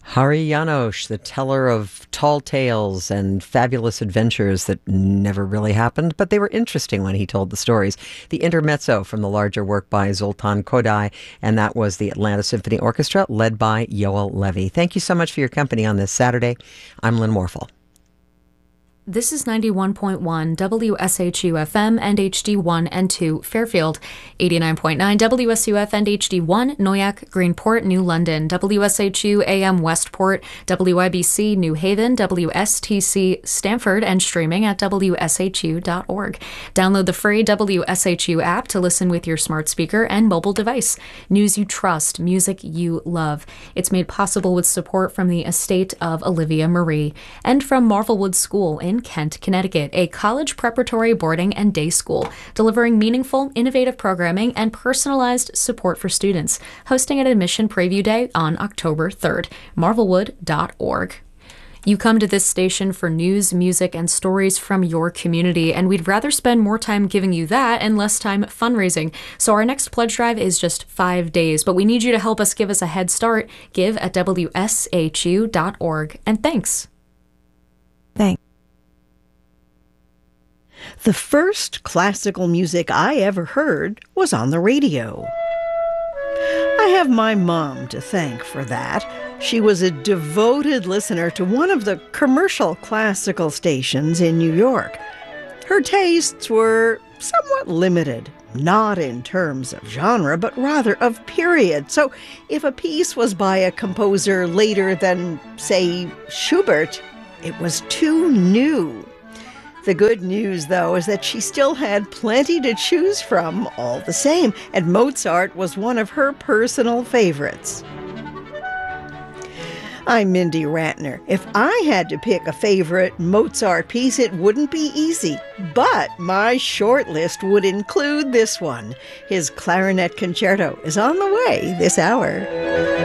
Hari Janos, the teller of tall tales and fabulous adventures that never really happened, but they were interesting when he told the stories. The intermezzo from the larger work by Zoltan Kodály, and that was the Atlanta Symphony Orchestra, led by Yoel Levy. Thank you so much for your company on this Saturday. I'm Lynn Morphel. This is 91.1 WSHU FM and HD1 and 2 Fairfield, 89.9 WSUF and HD1 Noyak, Greenport, New London, WSHU AM Westport, WIBC New Haven, WSTC Stamford, and streaming at WSHU.org. Download the free WSHU app to listen with your smart speaker and mobile device. News you trust, music you love. It's made possible with support from the estate of Olivia Marie and from Marvelwood School in Kent, Connecticut, a college preparatory boarding and day school, delivering meaningful, innovative programming and personalized support for students, hosting an admission preview day on October 3rd. Marvelwood.org. You come to this station for news, music, and stories from your community, and we'd rather spend more time giving you that and less time fundraising. So our next pledge drive is just 5 days, but we need you to help us give us a head start. Give at WSHU.org. And thanks. Thanks. The first classical music I ever heard was on the radio. I have my mom to thank for that. She was a devoted listener to one of the commercial classical stations in New York. Her tastes were somewhat limited, not in terms of genre, but rather of period. So if a piece was by a composer later than, say, Schubert, it was too new. The good news, though, is that she still had plenty to choose from all the same, and Mozart was one of her personal favorites. I'm Mindy Ratner. If I had to pick a favorite Mozart piece, it wouldn't be easy, but my short list would include this one. His Clarinet Concerto is on the way this hour.